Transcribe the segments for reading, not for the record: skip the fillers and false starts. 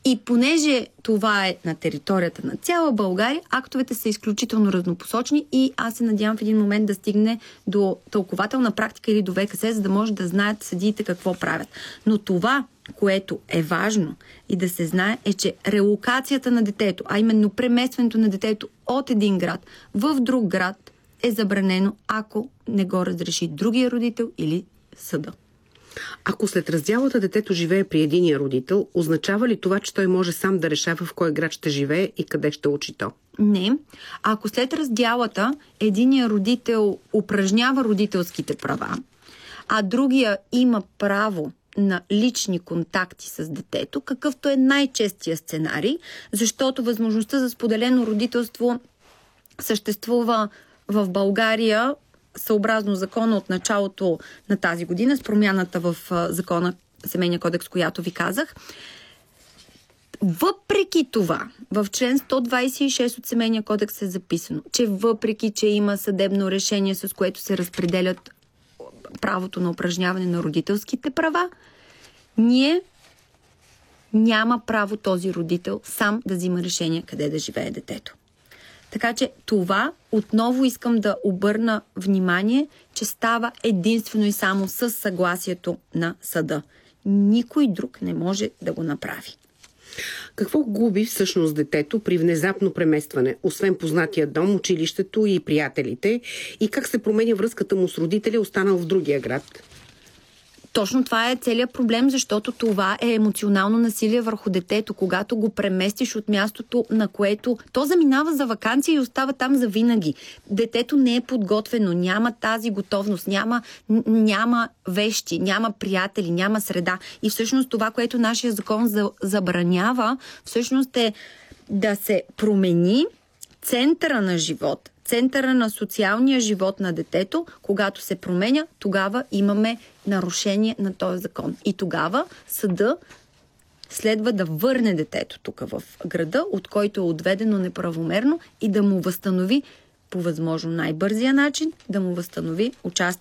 И понеже това е на територията на цяла България, актовете са изключително разнопосочни и аз се надявам в един момент да стигне до тълкователна практика или до ВКС, за да може да знаят съдиите какво правят. Но това, което е важно и да се знае, е, че релокацията на детето, а именно преместването на детето от един град в друг град е забранено, ако не го разреши другия родител или съда. Ако след раздялата детето живее при единия родител, означава ли това, че той може сам да решава в кой град ще живее и къде ще учи то? Не. Ако след раздялата единия родител упражнява родителските права, а другия има право на лични контакти с детето, какъвто е най-честия сценарий, защото възможността за споделено родителство съществува в България съобразно закона от началото на тази година, с промяната в закона Семейния кодекс, която ви казах. Въпреки това, в член 126 от Семейния кодекс е записано, че въпреки, че има съдебно решение, с което се разпределят правото на упражняване на родителските права, няма право този родител сам да взима решение къде да живее детето. Така че това отново искам да обърна внимание, че става единствено и само с съгласието на съда. Никой друг не може да го направи. Какво губи всъщност детето при внезапно преместване, освен познатия дом, училището и приятелите, и как се променя връзката му с родителя, останал в другия град? Точно това е целият проблем, защото това е емоционално насилие върху детето. Когато го преместиш от мястото, на което то заминава за ваканция и остава там за винаги. Детето не е подготвено, няма тази готовност, няма вещи, няма приятели, няма среда. И всъщност това, което нашия закон забранява, всъщност е да се промени центъра на живот, центъра на социалния живот на детето. Когато се променя, тогава имаме нарушение на този закон. И тогава съда следва да върне детето тук в града, от който е отведено неправомерно, и да му възстанови по възможно най-бързия начин, да му възстанови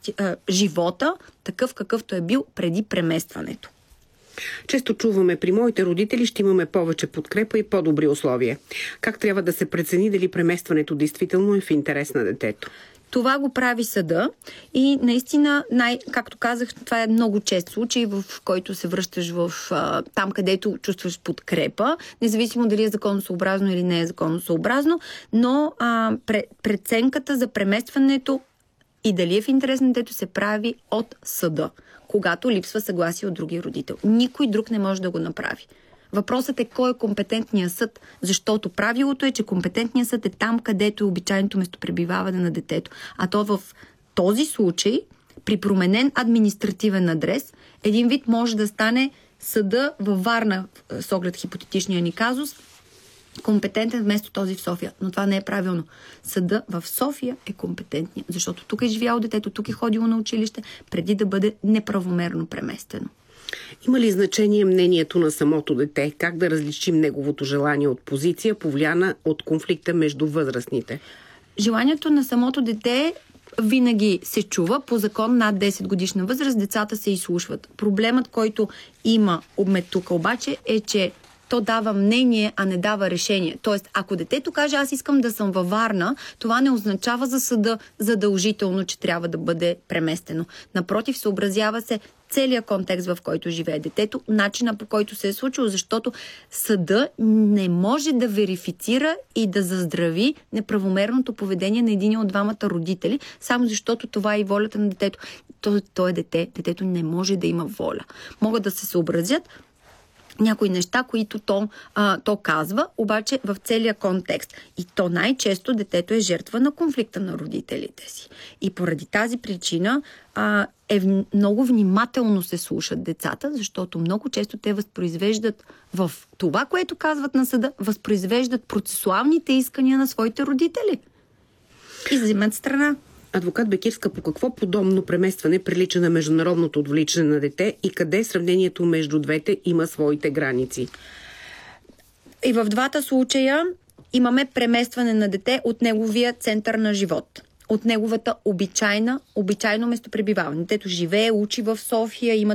живота, такъв какъвто е бил преди преместването. Често чуваме, при моите родители ще имаме повече подкрепа и по-добри условия. Как трябва да се прецени дали преместването действително е в интерес на детето? Това го прави съда и наистина, както казах, това е много чест случай, в който се връщаш там, където чувстваш подкрепа, независимо дали е законосъобразно или не е законосъобразно, но преценката за преместването и дали е в интерес на детето се прави от съда, когато липсва съгласие от другия родител. Никой друг не може да го направи. Въпросът е кой е компетентният съд, защото правилото е, че компетентният съд е там, където е обичайното местопребиваване на детето. А то в този случай, при променен административен адрес, един вид може да стане съда във Варна, с оглед хипотетичния ни казус, компетентен вместо този в София. Но това не е правилно. Съда в София е компетентният, защото тук е живяло детето, тук е ходило на училище, преди да бъде неправомерно преместено. Има ли значение мнението на самото дете? Как да различим неговото желание от позиция, повлияна от конфликта между възрастните? Желанието на самото дете винаги се чува. По закон над 10 годишна възраст децата се изслушват. Проблемът, който има тук обаче, е, че то дава мнение, а не дава решение. Тоест, ако детето каже, аз искам да съм във Варна, това не означава за съда задължително, че трябва да бъде преместено. Напротив, съобразява се целият контекст, в който живее детето, начина, по който се е случило, защото съда не може да верифицира и да заздрави неправомерното поведение на един от двамата родители, само защото това е и волята на детето. То е дете. Детето не може да има воля. Могат да се съобразят някои неща, които то казва, обаче в целия контекст. И то най-често детето е жертва на конфликта на родителите си. И поради тази причина много внимателно се слушат децата, защото много често те възпроизвеждат в това, което казват на съда, възпроизвеждат процесуалните искания на своите родители. И взимат страна. Адвокат Бекирска, по какво подобно преместване прилича на международното отвличане на дете и къде сравнението между двете има своите граници? И в двата случая имаме преместване на дете от неговия център на живот, от неговата обичайно местопребиваване. Детето живее, учи в София, има